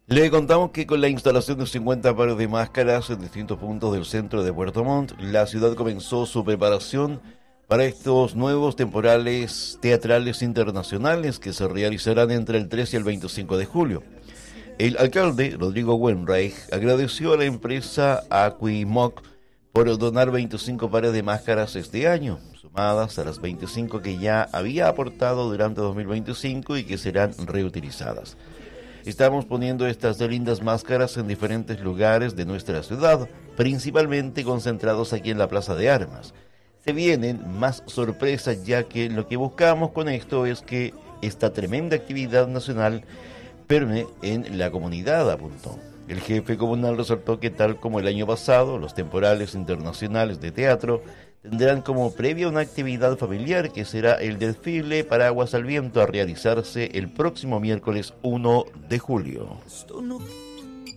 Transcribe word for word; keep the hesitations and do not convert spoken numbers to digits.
Le contamos que con la instalación de cincuenta pares de máscaras en distintos puntos del centro de Puerto Montt, la ciudad comenzó su preparación para estos nuevos temporales teatrales internacionales que se realizarán entre el tres y el veinticinco de julio. El alcalde, Rodrigo Wenreich, agradeció a la empresa Aquimoc por donar veinticinco pares de máscaras este año, sumadas a las veinticinco que ya había aportado durante dos mil veinticinco y que serán reutilizadas. Estamos poniendo estas lindas máscaras en diferentes lugares de nuestra ciudad, principalmente concentrados aquí en la Plaza de Armas. Se vienen más sorpresas, ya que lo que buscamos con esto es que esta tremenda actividad nacional perme en la comunidad, apuntó. El jefe comunal resaltó que, tal como el año pasado, los temporales internacionales de teatro tendrán como previa una actividad familiar que será el desfile Paraguas al Viento, a realizarse el próximo miércoles uno de julio.